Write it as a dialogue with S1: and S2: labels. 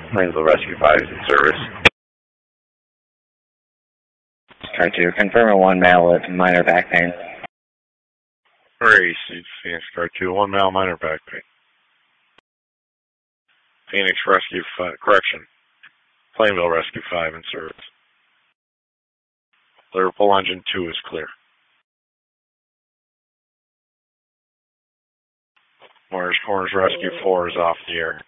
S1: Plainville Rescue 5 is in service. Car 2, confirm a 1 male with minor back pain.
S2: Hurry, Phoenix Car 2, 1 male minor back pain. Phoenix Rescue 5, correction. Plainville Rescue 5 in service. Liverpool Engine 2 is clear. Morris Corners Rescue 4 is off the air.